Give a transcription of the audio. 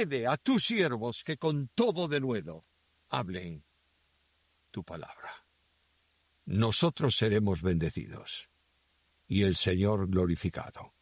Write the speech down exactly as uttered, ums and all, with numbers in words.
concede a tus siervos que con todo denuedo hablen tu palabra. Nosotros seremos bendecidos y el Señor glorificado.